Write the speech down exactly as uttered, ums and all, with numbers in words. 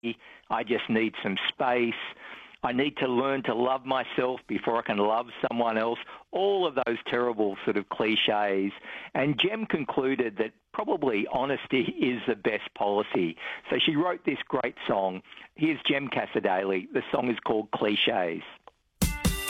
I just need some space. I need to learn to love myself before I can love someone else. All of those terrible sort of cliches. And Jem concluded that probably honesty is the best policy. So she wrote this great song. Here's Jem Cassadaly. The song is called Cliches.